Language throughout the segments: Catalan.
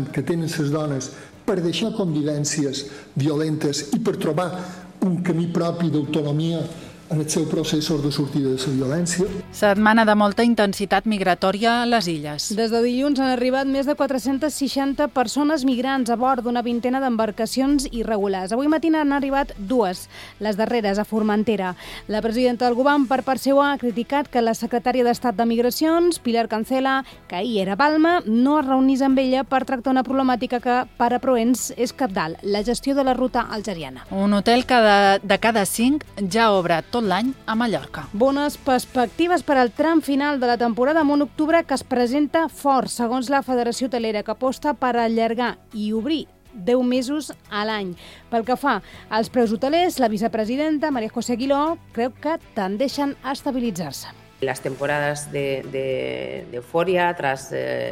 que tenen les dones per deixar convivències violentes i per trobar un camí propi d'autonomia en el seu procés de sortida de la violència. Setmana de molta intensitat migratòria a les illes. Des de dilluns han arribat més de 460 persones migrants a bord d'una vintena d'embarcacions irregulars. Avui matí han arribat 2, les darreres a Formentera. La presidenta del govern, per part seva, ha criticat que la secretària d'Estat de Migracions, Pilar Cancela, que ahir era a Palma, no es reunís amb ella per tractar una problemàtica que per a Proens és cabdal, la gestió de la ruta algeriana. Un hotel de cada 5 ja obre tot l'any a Mallorca. Bones perspectives per al tram final de la temporada amb un octubre que es presenta fort, segons la Federació Hotelera, que aposta per allargar i obrir 10 mesos a l'any. Pel que fa als preus hotelers, la vicepresidenta María José Aguiló creu que tendeixen a estabilitzar-se. Las temporadas de euforia tras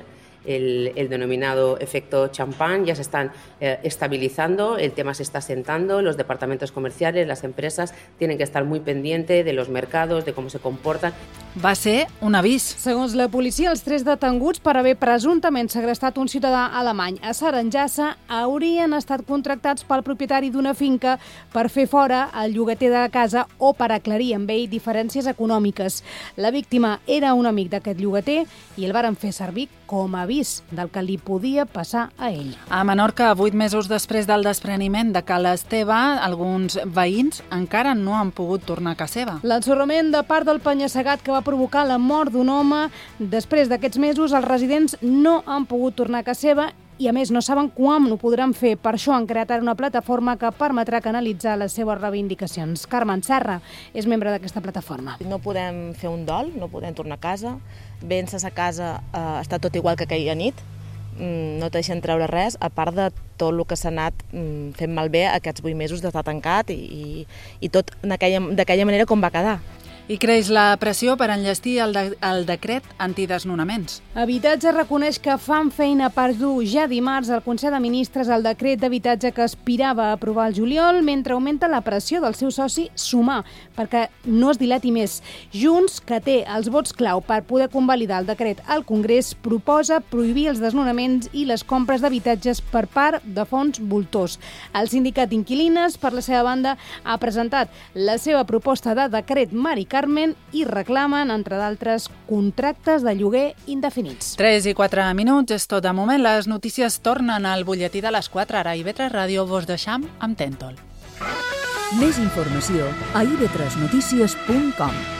el denominado efecto champán ya se están estabilizando, el tema se está asentando, los departamentos comerciales, las empresas tienen que estar muy pendientes de los mercados, de cómo se comportan. Va ser un avís. Segons la policia, els 3 detenguts per haver presumptament segrestat un ciutadà alemany a Saranjassa haurien estat contractats pel propietari d'una finca per fer fora el llogater de la casa o per aclarir amb ell diferències econòmiques. La víctima era un amic d'aquest llogater i el varen fer servir com a avís del que li podia passar a ell. A Menorca, 8 mesos després del despreniment de Cala Esteve, alguns veïns encara no han pogut tornar a casa seva. L'ensorrament de part del penya-segat que va provocar la mort d'un home, després d'aquests mesos els residents no han pogut tornar a casa seva i, a més, no saben quan ho podran fer. Per això han creat ara una plataforma que permetrà canalitzar les seves reivindicacions. Carmen Serra és membre d'aquesta plataforma. No podem fer un dol, no podem tornar a casa. Vèncer a casa està tot igual que aquella nit. No te deixen treure res, a part de tot el que s'ha anat fent malbé aquests 8 mesos d'estar tancat i tot d'aquella manera com va quedar. I creix la pressió per enllestir el decret antidesnonaments. Habitatge reconeix que fan feina per dur ja dimarts al Consell de Ministres el decret d'habitatge que aspirava a aprovar el juliol, mentre augmenta la pressió del seu soci Sumar, perquè no es dilati més. Junts, que té els vots clau per poder convalidar el decret al Congrés, proposa prohibir els desnonaments i les compres d'habitatges per part de fons voltors. El sindicat d'Inquilines, per la seva banda, ha presentat la seva proposta de decret Mari Carmen i reclamen, entre d'altres, contractes de lloguer indefinits. 3 i 4 minuts és tot de moment. Les notícies tornen al butlletí de les 4. Ara a IB3 Ràdio vos deixam amb Tèntol. Més informació a ib3notícies.com.